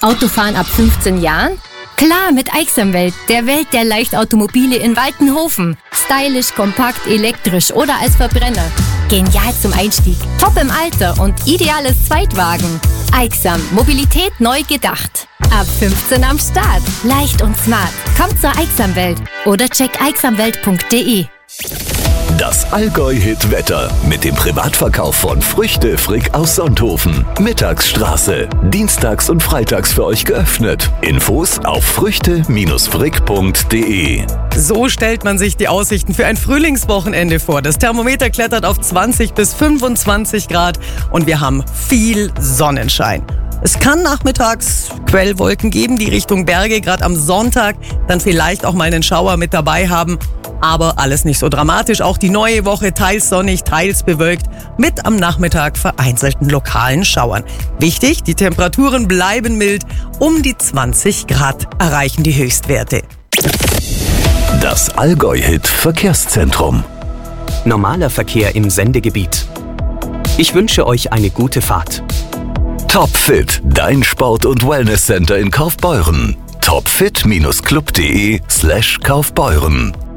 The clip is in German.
Autofahren ab 15 Jahren? Klar, mit Aixamwelt, der Welt der Leichtautomobile in Waltenhofen. Stylisch, kompakt, elektrisch oder als Verbrenner. Genial zum Einstieg, top im Alter und ideales Zweitwagen. Aixam, Mobilität neu gedacht. Ab 15 am Start. Leicht und smart. Kommt zur Aixamwelt oder check aixamwelt.de. Das Allgäu-Hit-Wetter mit dem Privatverkauf von Früchte Frick aus Sonthofen. Mittagsstraße. Dienstags und freitags für euch geöffnet. Infos auf früchte-frick.de. So stellt man sich die Aussichten für ein Frühlingswochenende vor. Das Thermometer klettert auf 20 bis 25 Grad und wir haben viel Sonnenschein. Es kann nachmittags Quellwolken geben, die Richtung Berge, gerade am Sonntag dann vielleicht auch mal einen Schauer mit dabei haben. Aber alles nicht so dramatisch. Auch die neue Woche teils sonnig, teils bewölkt, mit am Nachmittag vereinzelten lokalen Schauern. Wichtig, die Temperaturen bleiben mild. Um die 20 Grad erreichen die Höchstwerte. Das Allgäu-Hit-Verkehrszentrum. Normaler Verkehr im Sendegebiet. Ich wünsche euch eine gute Fahrt. Topfit, dein Sport- und Wellnesscenter in Kaufbeuren. topfit-club.de/Kaufbeuren.